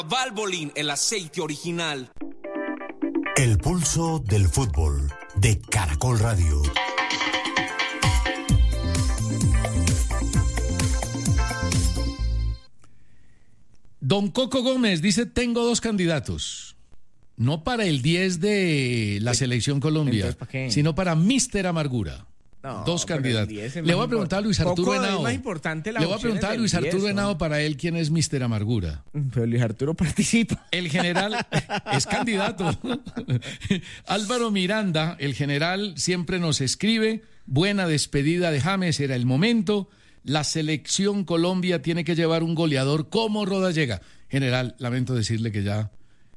Valvoline, el aceite original. El pulso del fútbol de Caracol Radio. Don Coco Gómez dice, tengo 2 candidatos. No para el 10 de la Selección Colombia, sino para Mr. Amargura. No, 2 candidatos. Le voy a preguntar a Luis Arturo Henao. Le voy a preguntar a Luis Arturo Henao para él quién es Mr. Amargura. Pero Luis Arturo participa. El general es candidato. Álvaro Miranda, el general, siempre nos escribe, buena despedida de James, era el momento. La Selección Colombia tiene que llevar un goleador como Rodallega. General, lamento decirle que ya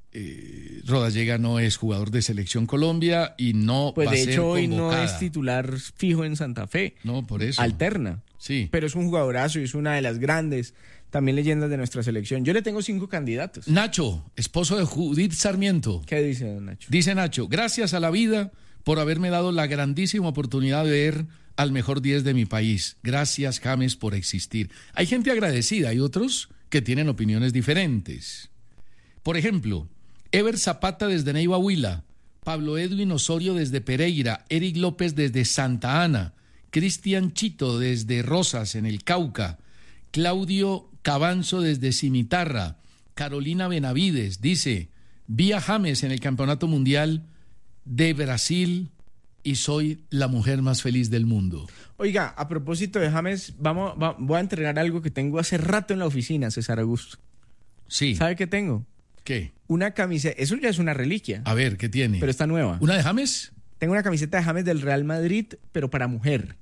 Rodallega no es jugador de Selección Colombia y no va a ser convocada. Pues de hecho hoy no es titular fijo en Santa Fe. No, por eso. Alterna. Sí. Pero es un jugadorazo y es una de las grandes, también leyendas de nuestra selección. Yo le tengo 5 candidatos. Nacho, esposo de Judith Sarmiento. ¿Qué dice don Nacho? Dice Nacho, gracias a la vida por haberme dado la grandísima oportunidad de ver al mejor 10 de mi país. Gracias, James, por existir. Hay gente agradecida, hay otros que tienen opiniones diferentes. Por ejemplo, Ever Zapata desde Neiva Huila, Pablo Edwin Osorio desde Pereira, Eric López desde Santa Ana, Cristian Chito desde Rosas en el Cauca, Claudio Cabanzo desde Cimitarra, Carolina Benavides dice, vi a James en el Campeonato Mundial de Brasil y soy la mujer más feliz del mundo. Oiga, a propósito de James, voy a entregar algo que tengo hace rato en la oficina, César Augusto. Sí. ¿Sabe qué tengo? ¿Qué? Una camiseta, eso ya es una reliquia. A ver, ¿qué tiene? Pero está nueva. ¿Una de James? Tengo una camiseta de James del Real Madrid, pero para mujer.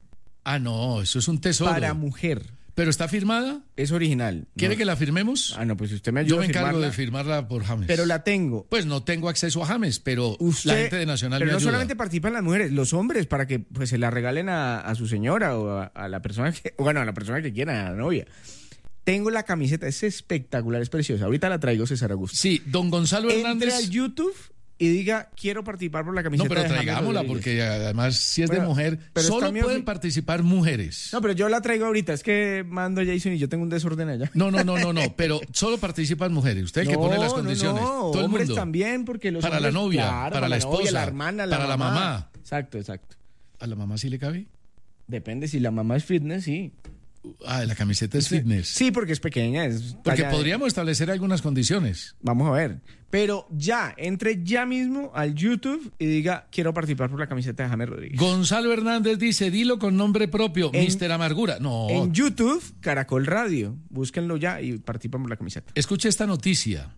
Ah, no, eso es un tesoro. Para mujer. ¿Pero está firmada? Es original. ¿Quiere no. que la firmemos? Ah, no, pues usted me ayuda. Yo me encargo de firmarla por James. Pero la tengo. Pues no tengo acceso a James, pero usted, la gente de Nacional pero me no ayuda. solamente participan las mujeres, los hombres, para que pues se la regalen a su señora o a la persona que, bueno, a la persona que quiera, a la novia. Tengo la camiseta, es espectacular, es preciosa. Ahorita la traigo, César Augusto. Sí, don Gonzalo Hernández. Entre al YouTube y diga, quiero participar por la camiseta. No, pero de traigámosla, porque además, si es de mujer, solo pueden participar mujeres. No, pero yo la traigo ahorita, es que mando a Jason y yo tengo un desorden allá. No, pero solo participan mujeres. Usted es el que pone las condiciones. No, todo el hombres mundo. También, porque los para hombres, la novia, claro, para la esposa, novia, la hermana, para la mamá. Exacto. ¿A la mamá sí le cabe? Depende, si la mamá es fitness, sí. Ah, la camiseta es fitness. Sí, porque es pequeña. Porque podríamos establecer algunas condiciones. Vamos a ver. Pero entre ya mismo al YouTube y diga, quiero participar por la camiseta de James Rodríguez. Gonzalo Hernández dice, dilo con nombre propio, Mr. Amargura. No. En YouTube, Caracol Radio. Búsquenlo ya y participan por la camiseta. Escuche esta noticia.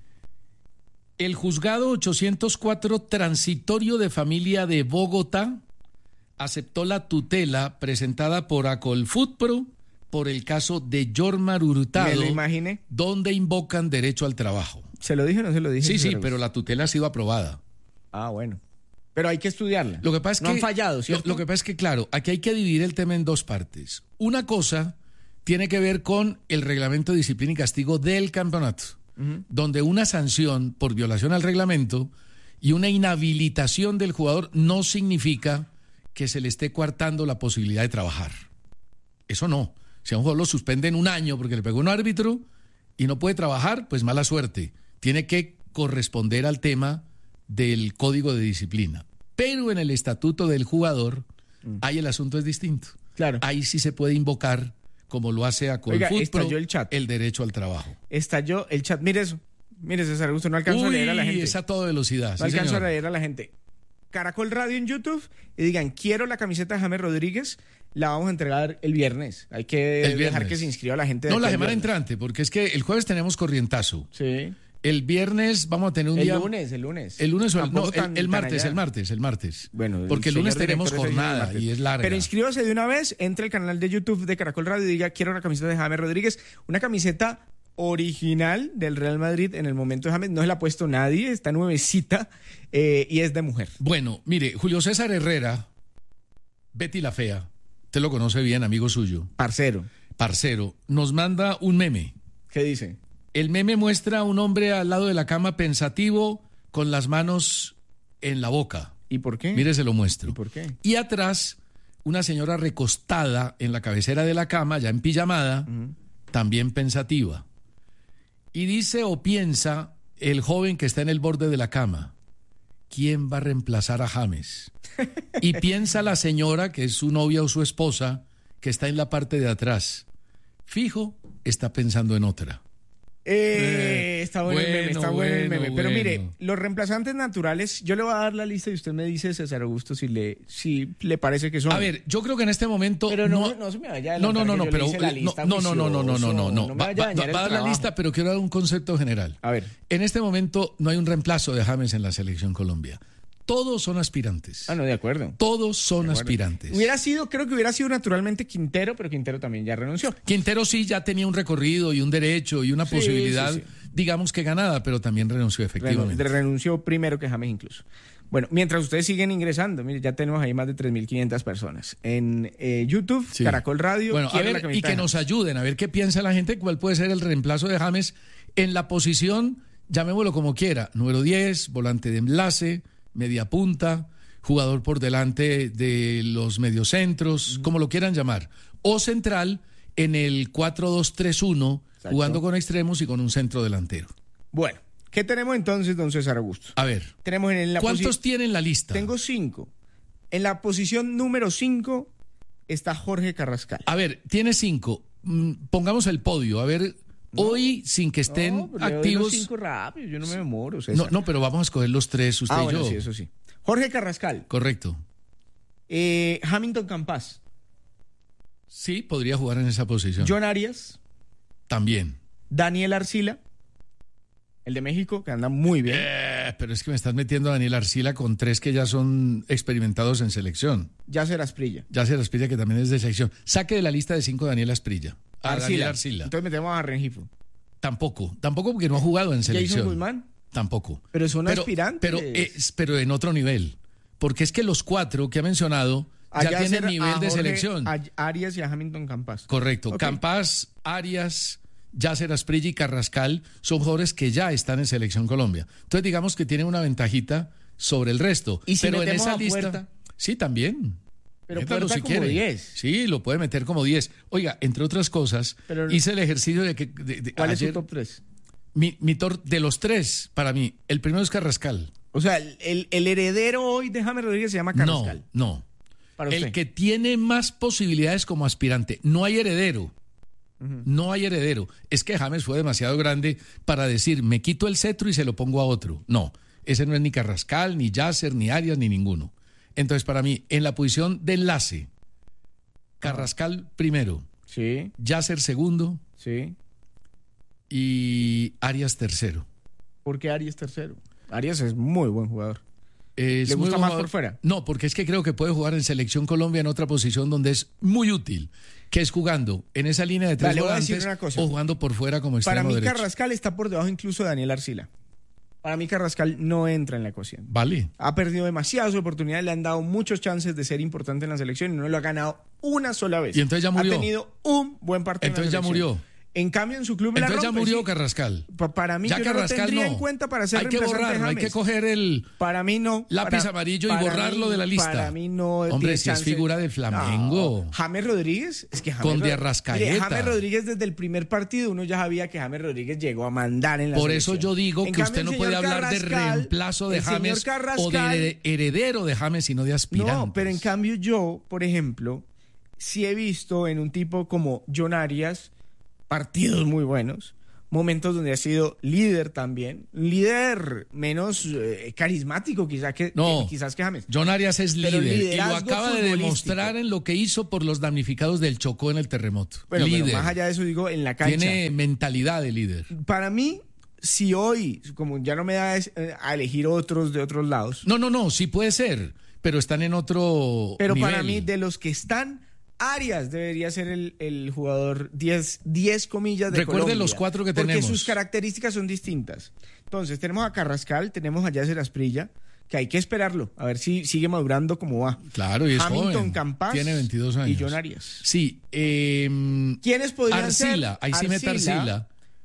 El juzgado 804 transitorio de familia de Bogotá aceptó la tutela presentada por Acolfutpro por el caso de Yormar Hurtado. Me lo imaginé. Donde invocan derecho al trabajo. ¿Se lo dije o no se lo dije? Sí, pero la tutela ha sido aprobada. Ah, bueno. Pero hay que estudiarla. Lo que pasa es no han fallado, ¿cierto? Lo que pasa es que, claro, aquí hay que dividir el tema en 2 partes. Una cosa tiene que ver con el reglamento de disciplina y castigo del campeonato, donde una sanción por violación al reglamento y una inhabilitación del jugador no significa que se le esté coartando la posibilidad de trabajar. Eso no. Si a un jugador lo suspenden 1 año porque le pegó un árbitro y no puede trabajar, pues mala suerte. Tiene que corresponder al tema del código de disciplina. Pero en el estatuto del jugador, ahí el asunto es distinto. Claro. Ahí sí se puede invocar, como lo hace Acolfutpro, el derecho al trabajo. Estalló el chat. Mire eso. Mire, César Augusto, no alcanzo a leer a la gente. Es a toda velocidad. No alcanzo a leer a la gente. Caracol Radio en YouTube y digan, quiero la camiseta de James Rodríguez, la vamos a entregar el viernes. Hay que dejar que se inscriba la gente. No, la semana entrante, porque es que el jueves tenemos corrientazo. Sí. El viernes vamos a tener un día... El lunes. El lunes o el martes. Bueno, porque el lunes tenemos jornada y es larga. Pero inscríbase de una vez, entre al canal de YouTube de Caracol Radio y diga, quiero una camiseta de James Rodríguez, una camiseta original del Real Madrid en el momento de James, no se la ha puesto nadie, está nuevecita y es de mujer. Bueno, mire, Julio César Herrera, Betty la Fea, usted lo conoce bien, amigo suyo. Parcero, nos manda un meme. ¿Qué dice? El meme muestra a un hombre al lado de la cama pensativo con las manos en la boca. ¿Y por qué? Mire, se lo muestro. ¿Y por qué? Y atrás, una señora recostada en la cabecera de la cama, ya en pijamada, también pensativa. Y dice o piensa el joven que está en el borde de la cama, ¿quién va a reemplazar a James? Y piensa la señora, que es su novia o su esposa, que está en la parte de atrás. Fijo, está pensando en otra. Está bueno el meme, está bueno el meme. Pero bueno. mire, los reemplazantes naturales, yo le voy a dar la lista y usted me dice, César Augusto, si le parece que son. A ver, yo creo que en este momento... Pero no se me vaya a adelantar No, que yo pero... le hice la lista No. juicioso. Me Va vaya a dañar el a dar la trabajo. lista, pero quiero dar un concepto general. A ver. En este momento no hay un reemplazo de James en la selección Colombia. Todos son aspirantes. Ah, no, de acuerdo. Todos son De acuerdo. aspirantes. Creo que hubiera sido naturalmente Quintero, pero Quintero también ya renunció. Quintero sí ya tenía un recorrido y un derecho y una Sí, posibilidad, sí. digamos que ganada, pero también renunció efectivamente. Renunció primero que James incluso. Bueno, mientras ustedes siguen ingresando, mire, ya tenemos ahí más de 3.500 personas. En YouTube, Sí. Caracol Radio. Bueno, a quiero la ver, y camiseta que de nos James. ayuden, a ver qué piensa la gente, cuál puede ser el reemplazo de James en la posición, llamémoslo como quiera, número 10, volante de enlace, media punta, jugador por delante de los mediocentros, como lo quieran llamar, o central en el 4-2-3-1, Exacto. jugando con extremos y con un centro delantero. Bueno, ¿qué tenemos entonces, don César Augusto? A ver, Tenemos en la ¿cuántos tiene en la lista? Tengo 5. En la posición número 5 está Jorge Carrascal. A ver, tiene 5. Pongamos el podio. A ver, hoy, sin que estén No, pero le doy activos. los 5 rápido, yo no me demoro, César. No, pero vamos a escoger los 3, usted y bueno, yo. sí, eso sí. Jorge Carrascal, Correcto. Hamilton Campas, Sí, podría jugar en esa posición. John Arias, También. Daniel Arcila, el de México, que anda muy bien. Pero es que me estás metiendo a Daniel Arcila con 3 que ya son experimentados en selección. Yasser Asprilla. Ya se Asprilla, que también es de selección. Saque de la lista de 5 Daniel Asprilla. A Daniel Arcila. Entonces metemos a Rengifo. Tampoco porque no ha jugado en selección. Jason Guzmán. Tampoco. Pero son aspirantes. Pero en otro nivel. Porque es que los 4 que ha mencionado ya tienen nivel de selección. A Arias y a Hamilton Campas. Correcto. Ok. Campas, Arias, Yasser Asprilla y Carrascal son jugadores que ya están en Selección Colombia. Entonces digamos que tienen una ventajita sobre el resto. ¿Y si pero en metemos esa a lista... Puerta? Sí, también. Pero Métalo Puerta si como quiere. 10. Sí, lo puede meter como 10. Oiga, entre otras cosas, Pero- hice el ejercicio de que... ¿Cuál es ayer, su top 3? mi top de los 3, para mí, el primero es Carrascal. O sea, el heredero hoy de James Rodríguez se llama Carrascal. No. Para usted. El que tiene más posibilidades como aspirante. No hay heredero. No hay heredero. Es que James fue demasiado grande para decir, me quito el cetro y se lo pongo a otro. No, ese no es ni Carrascal, ni Yasser, ni Arias, ni ninguno. Entonces, para mí, en la posición de enlace, Carrascal primero, Sí, Yasser segundo sí. y Arias tercero. ¿Por qué Arias tercero? Arias es muy buen jugador. Es ¿Le muy gusta buen más jugador. por fuera? No, porque es que creo que puede jugar en Selección Colombia en otra posición donde es muy útil, que es jugando en esa línea de 3 Vale, voy a decir volantes una cosa. o jugando por fuera como Para extremo mí derecho. Carrascal está por debajo incluso de Daniel Arcila. Para mí Carrascal no entra en la ecuación. Vale. Ha perdido demasiadas oportunidades, le han dado muchos chances de ser importante en la selección y no lo ha ganado una sola vez. Y entonces ya murió. Ha tenido un buen partido Entonces en ya la selección. murió. En cambio, en su club la Entonces ya rompe, murió sí. Carrascal. Para mí, Ya yo no lo Carrascal tendría no. en cuenta para ser Hay que reemplazante de borrarlo, hay James. que coger el Para mí no. lápiz Para- amarillo y para borrarlo mí- de la lista. Para mí no. Hombre, tiene si es chance. figura de Flamengo. No. James Rodríguez, es que James Con de Rod- Arrascaeta. Mire, James Rodríguez desde el primer partido uno ya sabía que James Rodríguez llegó a mandar en la Por eso selección. yo digo En que cambio, usted no el puede señor hablar de Carrascal, reemplazo de el señor James o Carrascal- de heredero de James, sino de aspirante. No, pero en cambio yo, por ejemplo, sí he visto en un tipo como John Arias partidos muy buenos, momentos donde ha sido líder también, líder menos carismático quizás que James. John Arias es Pero líder y lo liderazgo acaba de futbolístico. demostrar en lo que hizo por los damnificados del Chocó en el terremoto. Bueno, pero líder. más allá de eso digo en la cancha. Tiene mentalidad de líder. Para mí, si hoy, como ya no me da a elegir otros de otros lados, No, sí puede ser, pero están en otro pero nivel. para mí de los que están, Arias debería ser el jugador 10 comillas de Recuerde Colombia, los 4 que porque tenemos. sus características son distintas. Entonces, tenemos a Carrascal, tenemos a Yasser Asprilla, que hay que esperarlo, a ver si sigue madurando como va. Claro, y es Hamilton joven. Campas Tiene 22 años. y John Arias. Sí. ¿Quiénes podrían ser? Arcila, ahí sí mete Arcila.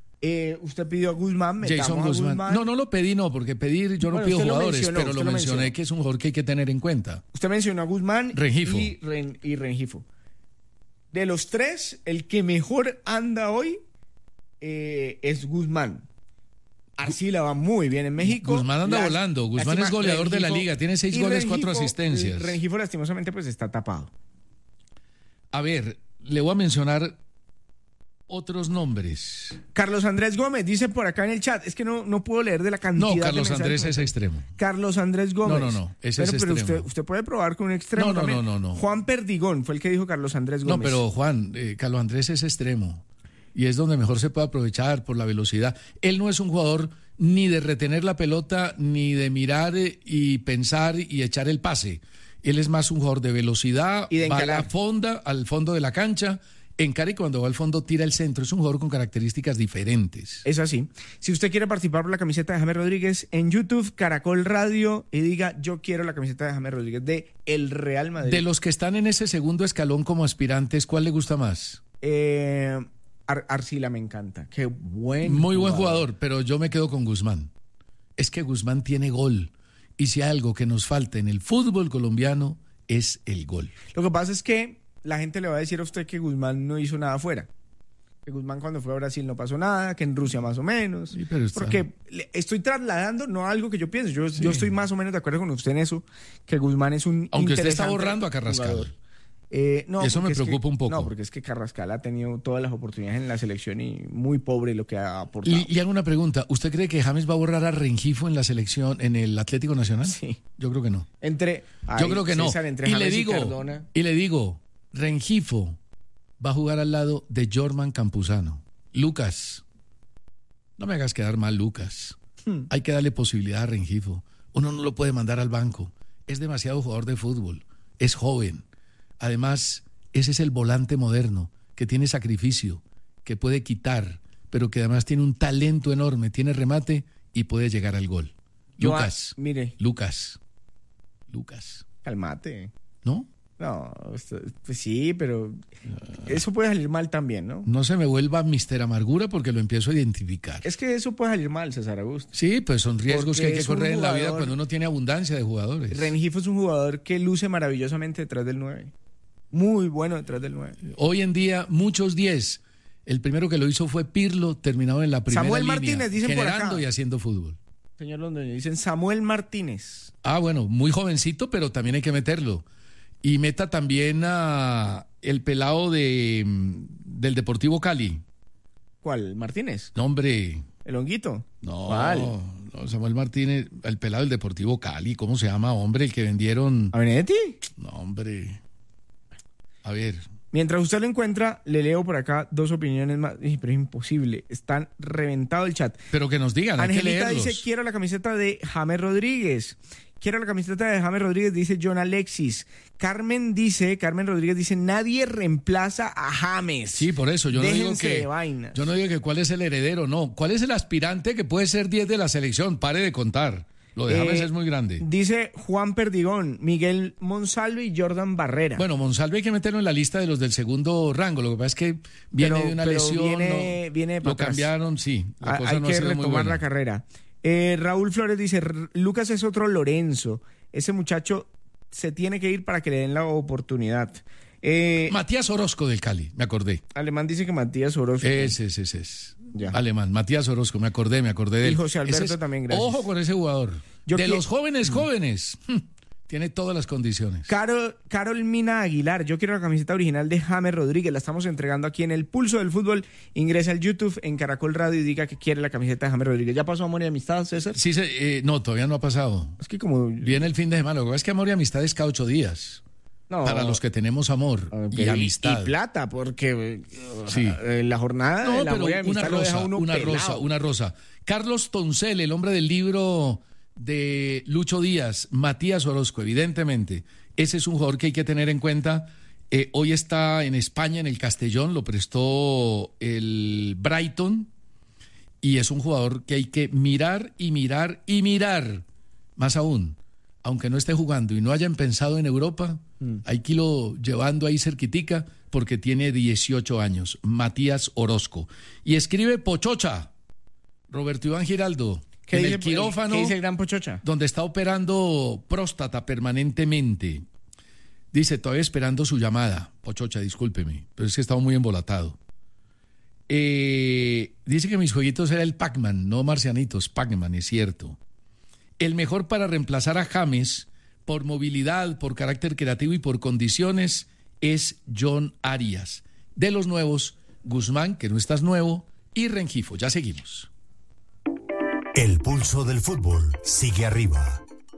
Usted pidió a Guzmán, metamos Jason a Guzmán. Guzmán. No lo pedí, no, porque pedir yo no Bueno, pido usted lo jugadores, mencionó, pero usted lo lo mencioné mencionó. que es un jugador que hay que tener en cuenta. Usted mencionó a Guzmán Rengifo. y Rengifo. De los tres, el que mejor anda hoy es Guzmán. Arcila va muy bien en México. Guzmán anda volando. Guzmán es goleador de la liga. Tiene 6 goles, 4 asistencias. Rengifo lastimosamente pues está tapado. A ver, le voy a mencionar otros nombres. Carlos Andrés Gómez dice por acá en el chat. Es que no puedo leer de la cantidad de Carlos mensajes. Andrés es extremo. Carlos Andrés Gómez. No, ese es pero extremo. usted puede probar con un extremo también. No. Juan Perdigón fue el que dijo Carlos Andrés Gómez. No, pero Juan, Carlos Andrés es extremo. Y es donde mejor se puede aprovechar por la velocidad. Él no es un jugador ni de retener la pelota, ni de mirar y pensar y echar el pase. Él es más un jugador de velocidad, y de va al fondo de la cancha, encara y cuando va al fondo tira el centro. Es un jugador con características diferentes. Es así. Si usted quiere participar por la camiseta de James Rodríguez, en YouTube, Caracol Radio, y diga, yo quiero la camiseta de James Rodríguez de el Real Madrid. De los que están en ese segundo escalón como aspirantes, ¿cuál le gusta más? Arcila me encanta. Qué buen Muy buen jugador, pero yo me quedo con Guzmán. Es que Guzmán tiene gol. Y si hay algo que nos falta en el fútbol colombiano, es el gol. Lo que pasa es que la gente le va a decir a usted que Guzmán no hizo nada afuera. Que Guzmán cuando fue a Brasil no pasó nada, que en Rusia más o menos. Sí, pero porque estoy trasladando no algo que yo pienso. Yo estoy más o menos de acuerdo con usted en eso, que Guzmán es un aunque usted está borrando a Carrascal. Eso me preocupa un poco. No, porque es que Carrascal ha tenido todas las oportunidades en la selección y muy pobre lo que ha aportado. Le hago una pregunta. ¿Usted cree que James va a borrar a Rengifo en la selección, en el Atlético Nacional? Sí. Yo creo que no. Yo creo que César, no. Y le digo, Rengifo va a jugar al lado de Jorman Campuzano. Lucas, no me hagas quedar mal, Lucas. Hay que darle posibilidad a Rengifo. Uno no lo puede mandar al banco. Es demasiado jugador de fútbol. Es joven. Además, ese es el volante moderno, que tiene sacrificio, que puede quitar, pero que además tiene un talento enorme, tiene remate y puede llegar al gol. Lucas. Calmate. ¿No? No, pues sí, pero eso puede salir mal también, ¿no? No se me vuelva Mister Amargura porque lo empiezo a identificar. Es que eso puede salir mal, César Augusto. Sí, pues son riesgos Porque que hay que correr en la vida cuando uno tiene abundancia de jugadores. Rengifo es un jugador que luce maravillosamente detrás del 9. Muy bueno detrás del 9. Hoy en día, muchos 10. El primero que lo hizo fue Pirlo, terminado en la primera Samuel línea, Martínez, dicen generando por acá. Y haciendo fútbol. Señor Londoño, dicen Samuel Martínez. Ah, bueno, muy jovencito, pero también hay que meterlo. Y meta también a el pelado del Deportivo Cali. ¿Cuál? ¿Martínez? No, hombre. ¿El honguito? No, ¿Cuál? No, Samuel Martínez, el pelado del Deportivo Cali. ¿Cómo se llama, hombre? El que vendieron. ¿A Benedetti? No, hombre. A ver. Mientras usted lo encuentra, le leo por acá 2 opiniones más. Pero es imposible. Están reventado el chat. Pero que nos digan, hay que Angelita leerlos. dice, quiero la camiseta de James Rodríguez. Quiero la camiseta de James Rodríguez, dice John Alexis. Carmen Rodríguez dice, nadie reemplaza a James. Sí, por eso. Yo no digo Déjense que de vainas. yo no digo que cuál es el heredero, no. ¿Cuál es el aspirante que puede ser 10 de la selección? Pare de contar. Lo de James es muy grande. Dice Juan Perdigón, Miguel Monsalve y Jordan Barrera. Bueno, Monsalve hay que meterlo en la lista de los del segundo rango. Lo que pasa es que viene de una lesión. Viene lo cambiaron, sí. La cosa hay no ha que sido muy retomar buena. la carrera. Raúl Flores dice, Lucas es otro Lorenzo. Ese muchacho se tiene que ir para que le den la oportunidad. Matías Orozco del Cali, me acordé. Alemán dice que Matías Orozco. Ese es. Ya. Alemán, Matías Orozco, me acordé de él. Y José Alberto también, gracias. Ojo con ese jugador. Los jóvenes, tiene todas las condiciones. Carol Mina Aguilar, yo quiero la camiseta original de James Rodríguez, la estamos entregando aquí en el Pulso del Fútbol. Ingresa al YouTube en Caracol Radio y diga que quiere la camiseta de James Rodríguez. ¿Ya pasó Amor y Amistad, César? Sí, no, todavía no ha pasado. Es que como... Viene el fin de semana. Lo que pasa es que Amor y Amistad es cada 8 días. No, para los que tenemos amor y amistad. Y plata, porque sí. La jornada de la Amor y Amistad lo deja uno una rosa. Carlos Toncel, el hombre del libro de Lucho Díaz, Matías Orozco, evidentemente. Ese es un jugador que hay que tener en cuenta. Hoy está en España, en el Castellón, lo prestó el Brighton. Y es un jugador que hay que mirar y mirar y mirar. Más aún, aunque no esté jugando y no hayan pensado en Europa, hay que irlo llevando ahí cerquitica porque tiene 18 años, Matías Orozco. Y escribe Pochocha, Roberto Iván Giraldo, en el quirófano. ¿Qué dice el gran Pochocha? Donde está operando próstata permanentemente. Dice, todavía esperando su llamada. Pochocha, discúlpeme, pero es que estaba muy embolatado. Dice que mis jueguitos era el Pac-Man, no Marcianitos, Pac-Man, es cierto. El mejor para reemplazar a James por movilidad, por carácter creativo y por condiciones es John Arias. De los nuevos, Guzmán, que no estás nuevo, y Rengifo. Ya seguimos. El pulso del fútbol sigue arriba.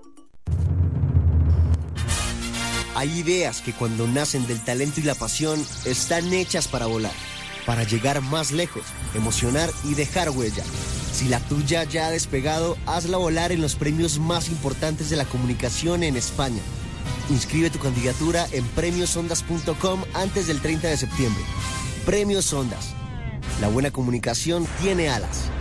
Hay ideas que cuando nacen del talento y la pasión están hechas para volar, para llegar más lejos, emocionar y dejar huella. Si la tuya ya ha despegado, hazla volar en los premios más importantes de la comunicación en España. Inscribe tu candidatura en premiosondas.com antes del 30 de septiembre. Premios Ondas. La buena comunicación tiene alas.